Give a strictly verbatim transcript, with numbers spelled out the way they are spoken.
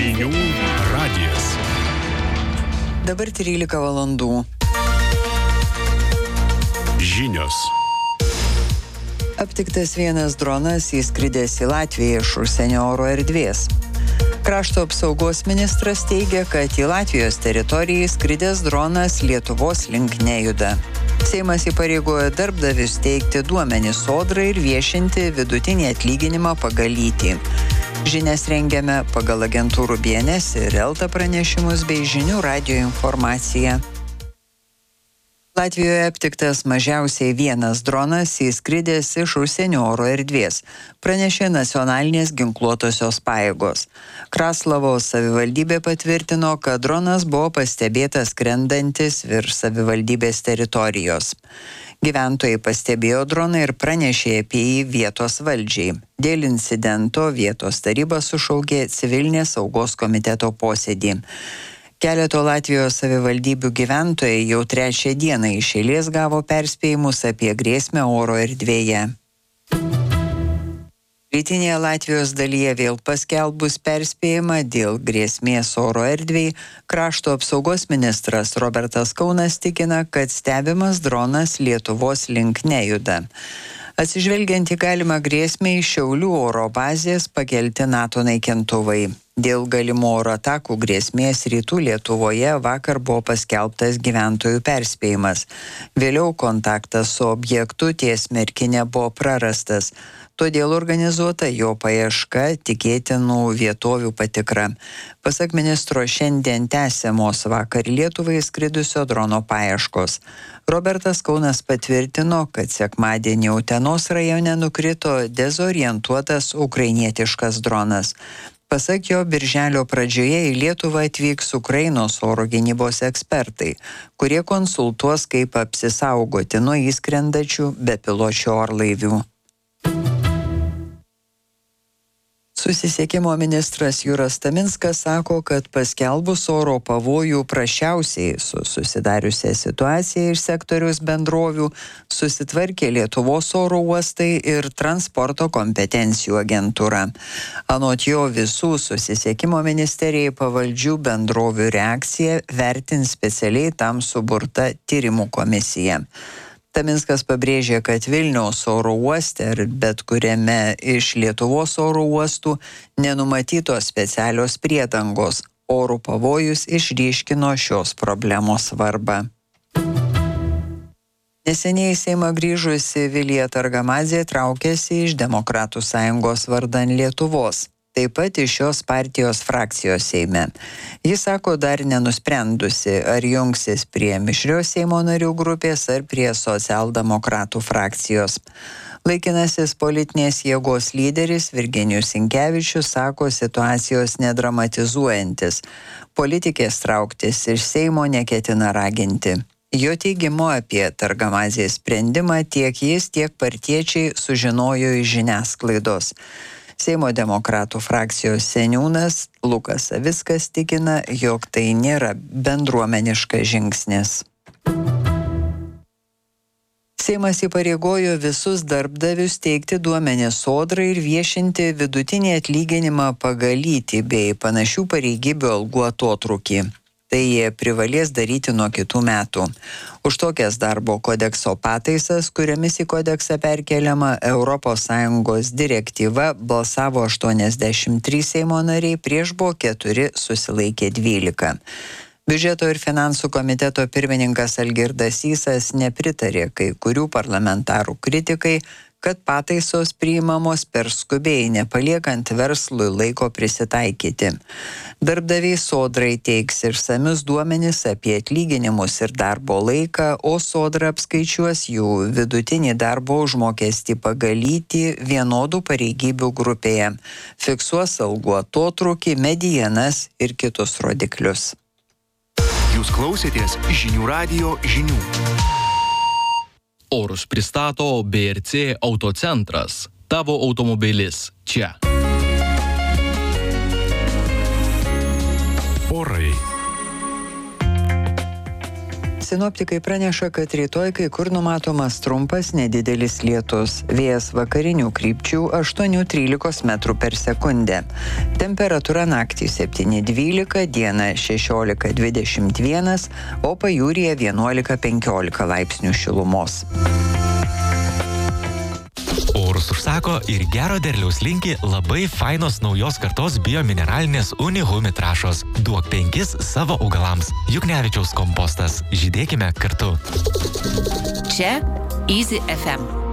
Žinių radijas. Dabar trylika valandų. Žinios. Aptiktas vienas dronas įskridęs į Latviją iš užsienio oro erdvės. Krašto apsaugos ministras teigia, kad į Latvijos teritoriją įskridęs dronas Lietuvos link nejuda. Seimas įpareigojo darbdavius teikti duomenis sodrai ir viešinti vidutinį atlyginimą pagal lytį. Žinias rengiame pagal agentūrų B N S ir Elta pranešimus bei Žinių radijo informaciją. Latvijoje aptiktas mažiausiai vienas dronas įskridęs iš užsienio oro erdvės, pranešė nacionalinės ginkluotosios pajėgos. Kraslavos savivaldybė patvirtino, kad dronas buvo pastebėtas skrendantis virš savivaldybės teritorijos. Gyventojai pastebėjo droną ir pranešė apie jį vietos valdžiai. Dėl incidento vietos taryba sušaukė civilinės saugos komiteto posėdį. Keleto Latvijos savivaldybių gyventojai jau trečią dieną iš eilės gavo perspėjimus apie grėsmę oro erdvėje. Rytinėje Latvijos dalyje vėl paskelbus perspėjimą dėl grėsmės oro erdvei, krašto apsaugos ministras Robertas Kaunas tikina, kad stebimas dronas Lietuvos link nejuda. Atsižvelgiant į galimą grėsmę, iš Šiaulių oro bazės pakelti NATO naikintuvai. Dėl galimų oro atakų grėsmės rytų Lietuvoje vakar buvo paskelbtas gyventojų perspėjimas. Vėliau kontaktas su objektu ties Merkinė buvo prarastas. Todėl organizuota jo paieška, tikėtinų vietovių patikra. Pasak ministro, šiandien tęsiamos vakar Lietuvai skridusio drono paieškos. Robertas Kaunas patvirtino, kad sekmadienį Utenos rajone nukrito dezorientuotas ukrainietiškas dronas. Pasak jo, birželio pradžioje į Lietuvą atvyks Ukrainos oro gynybos ekspertai, kurie konsultuos, kaip apsisaugoti nuo įskrendačių bepiločių orlaivių. Susisiekimo ministras Juras Taminskas sako, kad paskelbus oro pavojų prasčiausiai su susidariusia situacija iš sektoriaus bendrovių susitvarkė Lietuvos oro uostai ir transporto kompetencijų agentūra. Anot jo, visų susisiekimo ministerijai pavaldžių bendrovių reakciją vertins specialiai tam suburta tyrimų komisija. Taminskas pabrėžė, kad Vilniaus oro uoste ar bet kuriame iš Lietuvos oro uostų nenumatytos specialios priedangos. Oro pavojus išryškino šios problemos svarbą. Neseniai į Seimą grįžusi Vilija Targamadzė traukėsi iš Demokratų sąjungos vardan Lietuvos. Taip pat iš šios partijos frakcijos Seime. Jis sako, dar nenusprendusi, ar jungsis prie mišrios Seimo narių grupės ar prie socialdemokratų frakcijos. Laikinasis politinės jėgos lyderis Virginijus Sinkevičius sako situacijos nedramatizuojantis. Politikės trauktis iš Seimo neketina raginti. Jo teigimu apie Targamadzės sprendimą tiek jis, tiek partiečiai sužinojo iš žiniasklaidos. Seimo demokratų frakcijos seniūnas Lukas Savickas tikina, jog tai nėra bendruomeniškas žingsnis. Seimas įpareigojo visus darbdavius teikti duomenis sodrai ir viešinti vidutinį atlyginimą pagal lytį bei panašių pareigybių algų atotrūkį. Tai jie privalės daryti nuo kitų metų. Už tokias darbo kodekso pataisas, kuriamis į kodeksą perkeliama Europos Sąjungos direktyva, balsavo aštuoniasdešimt trys Seimo nariai, prieš buvo keturi, susilaikė dvylika. Biudžeto ir finansų komiteto pirmininkas Algirdas Sysas nepritarė kai kurių parlamentarų kritikai, kad pataisos priimamos per skubiai, nepaliekant verslui laiko prisitaikyti. Darbdaviai sodrai teiks išsamius duomenis apie atlyginimus ir darbo laiką, o sodra apskaičiuos jų vidutinį darbo užmokestį pagal lytį vienodų pareigybių grupėje, fiksuos algų atotrūkį, medienas ir kitus rodiklius. Jūs klausėtės Žinių radijo žinių. Orus pristato B R C Autocentras. Tavo automobilis čia. Orai. Sinoptikai praneša, kad rytoj kai kur numatomas trumpas nedidelis lietus. Vėjas vakarinių krypčių aštuoni trylika metrų per sekundę. Temperatūra naktį septyni dvylika, dieną šešiolika dvidešimt vienas, o pajūryje vienuolika penkiolika laipsnių šilumos. Orus užsako ir gero derliaus linki labai fainos naujos kartos biomineralinės Unihumi trąšos. Duok penkis savo augalams. Juknevičiaus kompostas. Žydėkime kartu. Čia Easy F M.